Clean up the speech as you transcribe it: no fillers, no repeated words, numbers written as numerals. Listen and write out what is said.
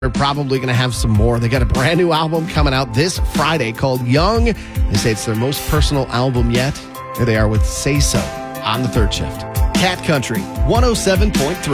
They're probably going to have some more. They got a brand new album coming out this Friday called Young. They say it's their most personal album yet. Here they are with Say So on the third shift. Cat Country 107.3.